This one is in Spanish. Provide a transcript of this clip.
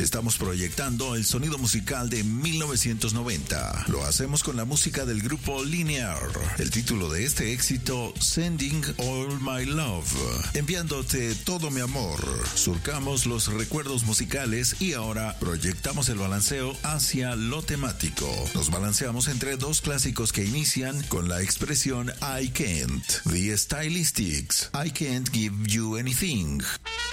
Estamos proyectando el sonido musical de 1990. Lo hacemos con la música del grupo Linear. El título de este éxito, Sending All My Love. Enviándote todo mi amor. Surcamos los recuerdos musicales y ahora proyectamos el balanceo hacia lo temático. Nos balanceamos entre dos clásicos que inician con la expresión I can't. The Stylistics, I can't give you anything.